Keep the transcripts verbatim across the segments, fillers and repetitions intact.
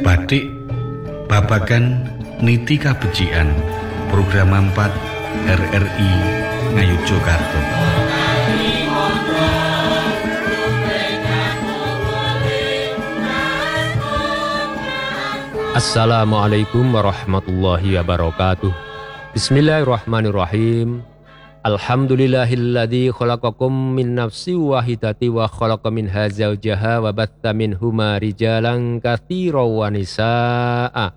Batik babagan niti kabecikan program empat R R I Ngayogyakarta. Assalamualaikum warahmatullahi wabarakatuh. Bismillahirrahmanirrahim. Alhamdulillahilladzi khalaqakum min nafsin wahidati wa khalaqa minha zawjaha wa batha minhuma rijalan katsiran wa nisaa'a.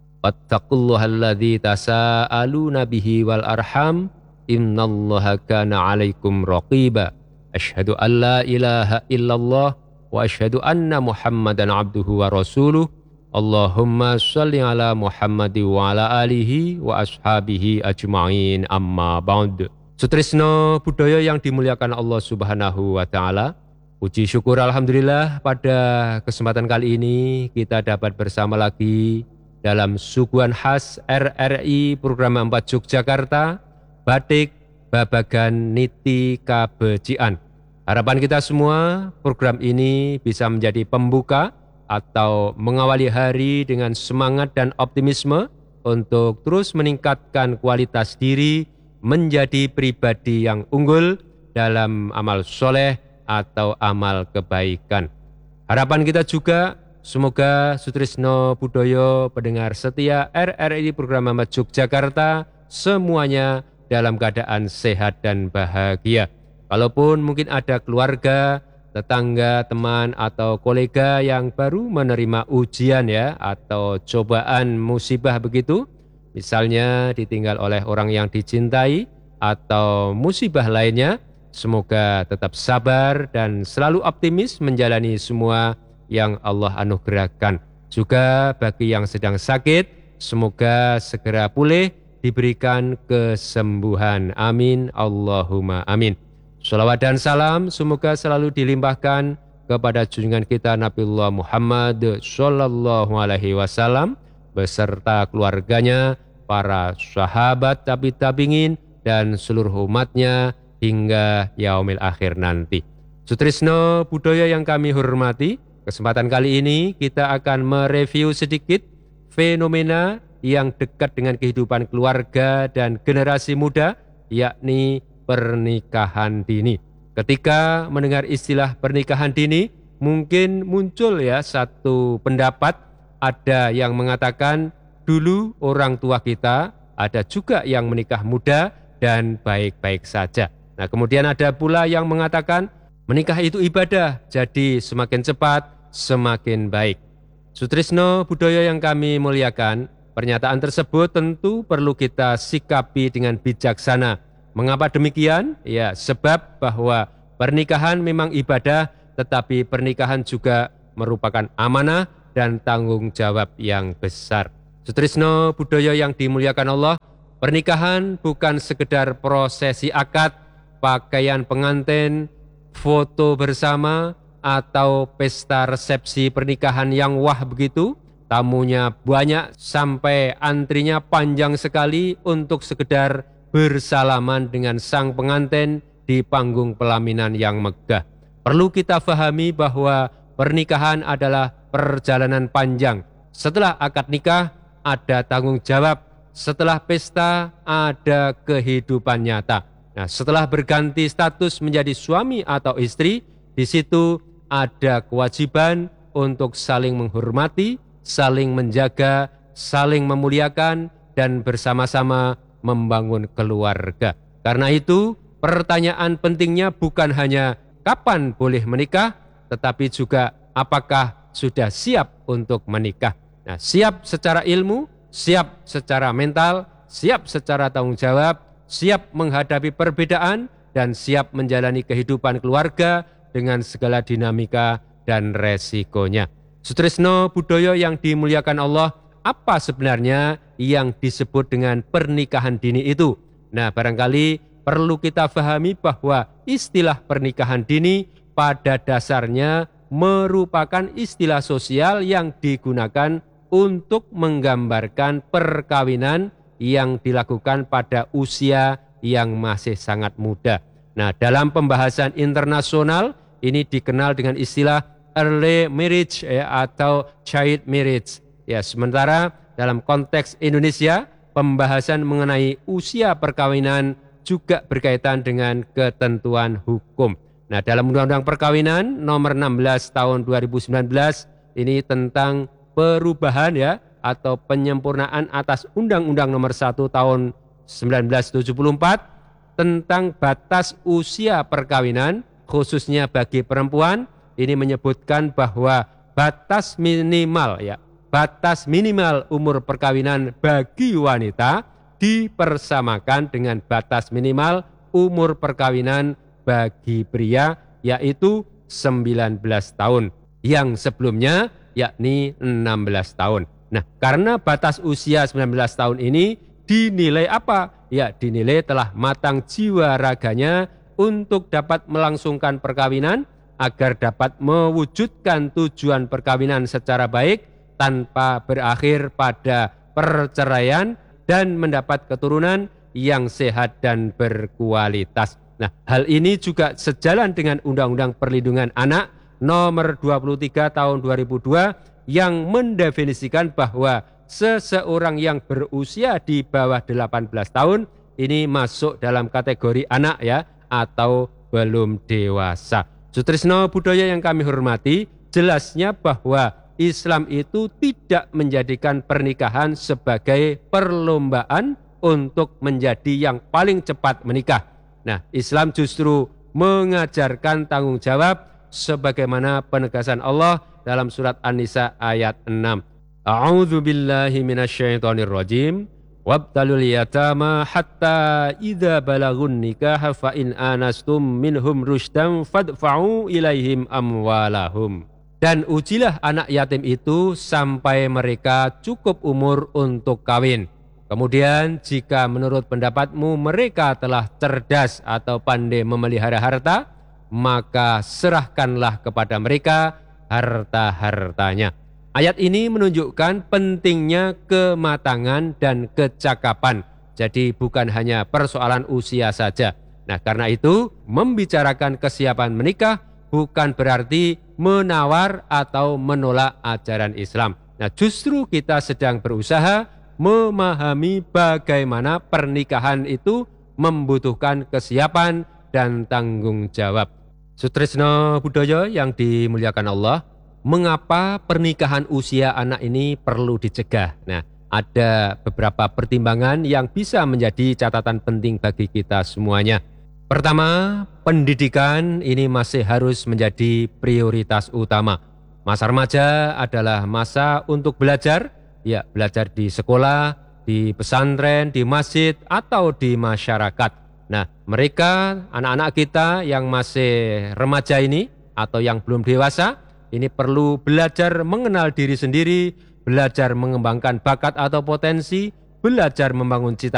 Wattaqullahal tasaaluna bihi wal arham innallaha kana 'alaikum raqiba. Asyhadu an la ilaha illallah wa asyhadu anna Muhammadan 'abduhu wa rasuluh. Allahumma sholli ala Muhammadi wa ala alihi wa ashabihi ajma'in amma ba'd. Sutrisno budaya yang dimuliakan Allah Subhanahu wa taala. Puji syukur alhamdulillah pada kesempatan kali ini kita dapat bersama lagi dalam suguhan khas R R I program empat Yogyakarta, Batik Babagan Niti Kabecikan. Harapan kita semua program ini bisa menjadi pembuka atau mengawali hari dengan semangat dan optimisme untuk terus meningkatkan kualitas diri menjadi pribadi yang unggul dalam amal soleh atau amal kebaikan. Harapan kita juga semoga Sutrisno Budoyo pendengar setia R R I program empat Yogyakarta semuanya dalam keadaan sehat dan bahagia. Kalaupun mungkin ada keluarga, tetangga, teman, atau kolega yang baru menerima ujian ya atau cobaan musibah begitu, misalnya ditinggal oleh orang yang dicintai atau musibah lainnya, semoga tetap sabar dan selalu optimis menjalani semua yang Allah anugerahkan. Juga bagi yang sedang sakit, semoga segera pulih, diberikan kesembuhan. Amin, Allahumma amin. Shalawat dan salam semoga selalu dilimpahkan kepada junjungan kita Nabiullah Muhammad Sallallahu Alaihi Wasallam beserta keluarganya, para sahabat, tabi-tabingin, dan seluruh umatnya hingga yaumil akhir nanti. Sutrisno Budoyo yang kami hormati, kesempatan kali ini kita akan mereview sedikit fenomena yang dekat dengan kehidupan keluarga dan generasi muda, yakni pernikahan dini. Ketika mendengar istilah pernikahan dini, mungkin muncul ya satu pendapat, ada yang mengatakan dulu orang tua kita, ada juga yang menikah muda dan baik-baik saja. Nah, kemudian ada pula yang mengatakan menikah itu ibadah, jadi semakin cepat, semakin baik. Sutrisno Budoyo yang kami muliakan, pernyataan tersebut tentu perlu kita sikapi dengan bijaksana. Mengapa demikian? Ya, sebab bahwa pernikahan memang ibadah, tetapi pernikahan juga merupakan amanah dan tanggung jawab yang besar. Sutrisno Budoyo yang dimuliakan Allah, pernikahan bukan sekedar prosesi akad, pakaian pengantin, foto bersama, atau pesta resepsi pernikahan yang wah begitu. Tamunya banyak sampai antrinya panjang sekali untuk sekedar bersalaman dengan sang pengantin di panggung pelaminan yang megah. Perlu kita fahami bahwa pernikahan adalah perjalanan panjang. Setelah akad nikah ada tanggung jawab, setelah pesta ada kehidupan nyata. Nah, setelah berganti status menjadi suami atau istri, di situ ada kewajiban untuk saling menghormati, saling menjaga, saling memuliakan, dan bersama-sama membangun keluarga. Karena itu, pertanyaan pentingnya bukan hanya kapan boleh menikah, tetapi juga apakah sudah siap untuk menikah. Nah, siap secara ilmu, siap secara mental, siap secara tanggung jawab, siap menghadapi perbedaan, dan siap menjalani kehidupan keluarga dengan segala dinamika dan resikonya. Sutrisno Budoyo yang dimuliakan Allah, apa sebenarnya yang disebut dengan pernikahan dini itu? Nah, barangkali perlu kita pahami bahwa istilah pernikahan dini pada dasarnya merupakan istilah sosial yang digunakan untuk menggambarkan perkawinan yang dilakukan pada usia yang masih sangat muda. Nah, dalam pembahasan internasional ini dikenal dengan istilah early marriage ya, atau child marriage. Ya, sementara dalam konteks Indonesia, pembahasan mengenai usia perkawinan juga berkaitan dengan ketentuan hukum. Nah, dalam Undang-Undang Perkawinan nomor enam belas tahun dua ribu sembilan belas ini tentang perubahan ya atau penyempurnaan atas Undang-Undang nomor satu tahun seribu sembilan ratus tujuh puluh empat tentang batas usia perkawinan khususnya bagi perempuan. Ini menyebutkan bahwa batas minimal ya, batas minimal umur perkawinan bagi wanita dipersamakan dengan batas minimal umur perkawinan bagi pria, yaitu sembilan belas tahun. Yang sebelumnya yakni enam belas tahun. Nah, karena batas usia sembilan belas tahun ini dinilai apa? Ya, dinilai telah matang jiwa raganya untuk dapat melangsungkan perkawinan agar dapat mewujudkan tujuan perkawinan secara baik tanpa berakhir pada perceraian dan mendapat keturunan yang sehat dan berkualitas. Nah, hal ini juga sejalan dengan Undang-Undang Perlindungan Anak nomor dua puluh tiga tahun dua ribu dua yang mendefinisikan bahwa seseorang yang berusia di bawah delapan belas tahun ini masuk dalam kategori anak ya atau belum dewasa. Sutrisno budaya yang kami hormati, jelasnya bahwa Islam itu tidak menjadikan pernikahan sebagai perlombaan untuk menjadi yang paling cepat menikah. Nah, Islam justru mengajarkan tanggung jawab sebagaimana penegasan Allah dalam surat An-Nisa ayat enam. A'udzu billahi minasyaitonir rajim. Wabtalul yatama hatta idza balagun nikah fa in anastum minhum rusydan fadfa'u ilaihim amwalahum. Dan ujilah anak yatim itu sampai mereka cukup umur untuk kawin. Kemudian jika menurut pendapatmu mereka telah cerdas atau pandai memelihara harta, maka serahkanlah kepada mereka harta-hartanya. Ayat ini menunjukkan pentingnya kematangan dan kecakapan. Jadi bukan hanya persoalan usia saja. Nah, karena itu membicarakan kesiapan menikah bukan berarti menawar atau menolak ajaran Islam. Nah, justru kita sedang berusaha memahami bagaimana pernikahan itu membutuhkan kesiapan dan tanggung jawab. Sutrisno budaya yang dimuliakan Allah, mengapa pernikahan usia anak ini perlu dicegah? Nah, ada beberapa pertimbangan yang bisa menjadi catatan penting bagi kita semuanya. Pertama, pendidikan ini masih harus menjadi prioritas utama. Masa remaja adalah masa untuk belajar, ya belajar di sekolah, di pesantren, di masjid, atau di masyarakat. Nah, mereka, anak-anak kita yang masih remaja ini, atau yang belum dewasa, ini perlu belajar mengenal diri sendiri, belajar mengembangkan bakat atau potensi, belajar membangun cita